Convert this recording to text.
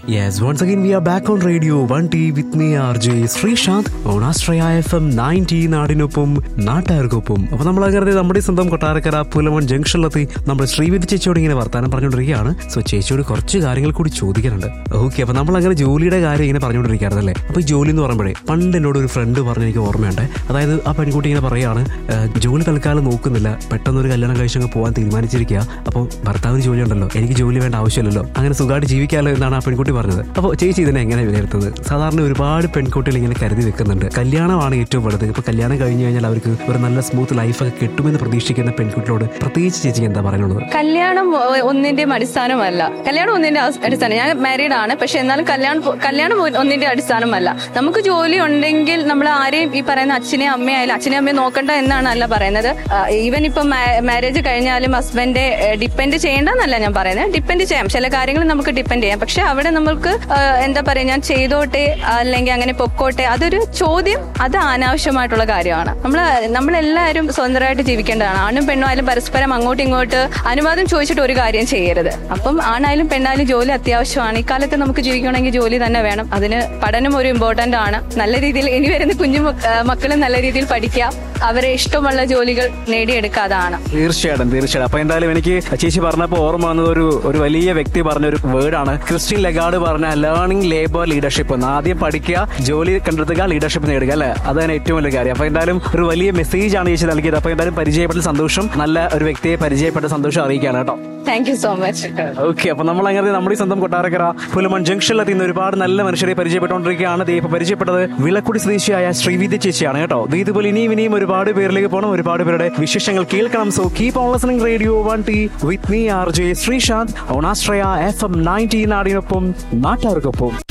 Yes, once again we are back on Radio 1T with me RJ Srishant on Astraya FM 90 നാടിനൊപ്പം നാട്ടുകാർക്കൊപ്പം. അപ്പോൾ നമ്മളങ്ങനെ നമ്മുടെ സ്വന്തം കൊട്ടാരക്കര പുലമൺ ജംഗ്ഷനിലെത്തി നമ്മൾ ശ്രീവിധി ചേച്ചിയോട് ഇങ്ങനെ വർത്താനം പറഞ്ഞുകൊണ്ടിരിക്കുകയാണ്. സോ ചേച്ചിയോട് കുറച്ച് കാര്യങ്ങൾ കൂടി ചോദിക്കാനുണ്ട്. ഓക്കെ, അപ്പോൾ നമ്മളങ്ങനെ ജോലിയുടെ കാര്യം ഇങ്ങനെ പറഞ്ഞുകൊണ്ടിരിക്കുകയായിരുന്നല്ലേ. അപ്പോൾ ഈ ജോലി എന്ന് പറയുമ്പോഴേ പണ്ട് എന്നോട് ഒരു ഫ്രണ്ട് പറഞ്ഞ് എനിക്ക് ഓർമ്മയുണ്ട്. അതായത് ആ പെൺകുട്ടി ഇങ്ങനെ പറയുകയാണ്, ജോലി തൽക്കാലം നോക്കുന്നില്ല, പെട്ടെന്നൊരു കല്യാണം കഴിച്ചങ്ങ് പോകാൻ തീരുമാനിച്ചിരിക്കുക. അപ്പോൾ ഭർത്താവിന് ജോലി ഉണ്ടല്ലോ, എനിക്ക് ജോലി വേണ്ട ആവശ്യമില്ലല്ലോ, അങ്ങനെ സുഖമായിട്ട് ജീവിക്കാമല്ലോ എന്നാണ് ആ പെൺകുട്ടി പറഞ്ഞത്. അപ്പോൾ ചേച്ചി ഇതിനെ എങ്ങനെ വിലയിരുത്തുന്നത്? സാധാരണ ഒരുപാട് പെൺകുട്ടികൾ ഇങ്ങനെ കരുതി വെക്കുന്നുണ്ട്, കല്യാണമാണ് ഏറ്റവും വലുത്. ഇപ്പോൾ കല്യാണം കഴിഞ്ഞു കഴിഞ്ഞാൽ അവർക്ക് ഒരു നല്ല സ്മൂത്ത് ലൈഫൊക്കെ കിട്ടുമെന്ന് പ്രതീക്ഷിക്കുന്ന പെൺകുട്ടികളോട് പ്രത്യേകിച്ച് ചേച്ചിക്ക് എന്താ പറയാനുള്ളത്? കല്യാണം ഒന്നിന്റെയും അടിസ്ഥാനമല്ല. കല്യാണം ഒന്നിന്റെ അടിസ്ഥാനം, ഞാൻ മാരീഡ് ആണ്, പക്ഷെ എന്നാലും കല്യാണം ഒന്നിന്റെ അടിസ്ഥാനമല്ല. നമുക്ക് ജോലി ഉണ്ടെങ്കിൽ നമ്മൾ ആരെയും ഈ പറയുന്ന അച്ഛനെയും അമ്മയെ നോക്കണ്ട എന്നാണ് അല്ല പറയുന്നത്. ഈവൻ ഇപ്പൊ മാരേജ് കഴിഞ്ഞാലും ഹസ്ബൻഡെ ഡിപ്പെൻഡ് ചെയ്യേണ്ടെന്നല്ല ഞാൻ പറയുന്നത്. ഡിപ്പെൻഡ് ചെയ്യാം, ചില കാര്യങ്ങൾ നമുക്ക് ഡിപ്പെൻഡ് ചെയ്യാം. പക്ഷെ അവിടെ നമുക്ക് എന്താ പറയാ, ഞാൻ ചെയ്തോട്ടെ അല്ലെങ്കിൽ അങ്ങനെ പൊക്കോട്ടെ, അതൊരു ചോദ്യം, അത് അനാവശ്യമായിട്ടുള്ള കാര്യമാണ്. നമ്മളെല്ലാവരും സ്വതന്ത്രമായിട്ട് ജീവിക്കേണ്ടതാണ്. ആണും പെണ്ണും ആയാലും പരസ്പരം അങ്ങോട്ടും ഇങ്ങോട്ട് അനുവാദം ചോദിച്ചിട്ട് ഒരു കാര്യം ചെയ്യരുത്. അപ്പം ആണായാലും പെണ്ണായാലും ജോലി അത്യാവശ്യമാണ്. ഇക്കാലത്ത് നമുക്ക് ജീവിക്കണമെങ്കിൽ ജോലി തന്നെ വേണം. അതിന് പഠനം ഒരു ഇമ്പോർട്ടന്റ് ആണ്. നല്ല രീതിയിൽ ഇനി വരുന്ന കുഞ്ഞു മക്കളും നല്ല രീതിയിൽ പഠിക്കാം, അവരെ ഇഷ്ടമുള്ള ജോലികൾ നേടിയെടുക്കാതാണ്. തീർച്ചയായിട്ടും. അപ്പൊ എന്തായാലും എനിക്ക് ചേച്ചി പറഞ്ഞപ്പോ ഓർമ്മ വന്നത് ഒരു വലിയ വ്യക്തി പറഞ്ഞ ഒരു വേർഡാണ്. ക്രിസ്റ്റ്യൻ ലഗാർഡ് പറഞ്ഞ ലേണിംഗ് ലേബർ ലീഡർഷിപ്പ്. ആദ്യം പഠിക്കുക, ജോലി കണ്ടെത്തുക, ലീഡർഷിപ്പ് നേടുക, അല്ലെ? അതാണ് ഏറ്റവും വലിയ കാര്യം. അപ്പൊ എന്തായാലും ഒരു വലിയ മെസ്സേജ് ആണ് ചേച്ചി നൽകിയത്. അപ്പൊ എന്തായാലും പരിചയപ്പെട്ട സന്തോഷം, നല്ല ഒരു വ്യക്തിയെ പരിചയപ്പെട്ട സന്തോഷം അറിയിക്കുകയാണ് കേട്ടോ. Thank you so much. Okay, അപ്പൊ നമ്മൾ അങ്ങനെ നമ്മുടെ സ്വന്തം കൊട്ടാരക്കര പുലമൺ ജംഗ്ഷനിലെത്തി ഒരുപാട് നല്ല മനുഷ്യരെ പരിചയപ്പെട്ടുകൊണ്ടിരിക്കുകയാണ്. ഇപ്പൊ പരിചയപ്പെട്ടത് വിളക്കുടി സ്വദേശിയായ ശ്രീവിദ്യ ചേച്ചിയാണ് കേട്ടോ. ഇതുപോലെ ഇനിയും ഒരുപാട് പേരിലേക്ക് പോകണം, ഒരുപാട് പേരുടെ വിശേഷങ്ങൾ കേൾക്കണം. So keep on listening Radio 1T with me RJ Srishant on Astraya FM 90 നാടിനൊപ്പം നാട്ടുകാർക്കൊപ്പം.